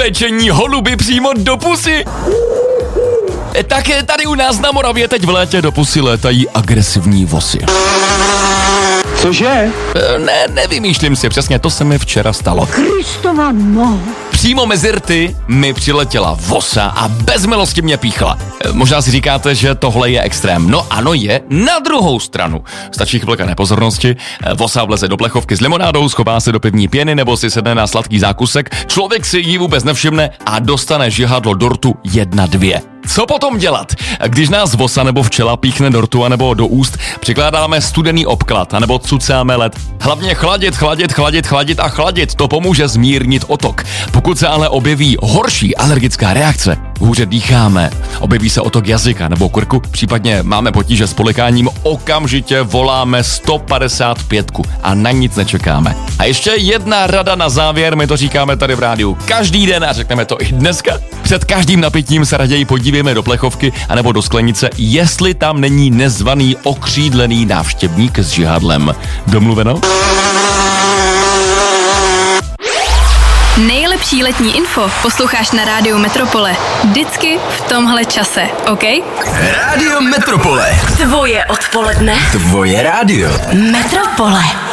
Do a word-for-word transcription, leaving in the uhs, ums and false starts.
pečení holuby přímo do pusy. Také tady u nás na Moravě teď v létě do pusy létají agresivní vosy. Cože? Ne, nevymýšlím si, přesně to se mi včera stalo. Kristova no. Přímo mezi rty mi přiletěla vosa a bez milosti mě píchla. Možná si říkáte, že tohle je extrém. No ano je, na druhou stranu. Stačí chvilka nepozornosti, vosa vleze do plechovky s limonádou, schová se do pivní pěny nebo si sedne na sladký zákusek, člověk si ji vůbec nevšimne a dostane žihadlo do rtu jedna dvě. Co potom dělat? Když nás vosa nebo včela píchne do rtu anebo do úst, přikládáme studený obklad anebo cucáme led. Hlavně chladit, chladit, chladit, chladit a chladit. To pomůže zmírnit otok. Pokud se ale objeví horší alergická reakce, hůře dýcháme, objeví se otok jazyka nebo krku, případně máme potíže s polikáním, okamžitě voláme sto padesát pět a na nic nečekáme. A ještě jedna rada na závěr, my to říkáme tady v rádiu každý den a řekneme to i dneska. Před každým napitím se raději podívejme do plechovky anebo do sklenice, jestli tam není nezvaný okřídlený návštěvník s žihadlem. Domluveno? Nejlepší letní info posloucháš na rádiu Metropole. Vždycky v tomhle čase, OK? Rádio Metropole. Tvoje odpoledne. Tvoje rádio. Metropole.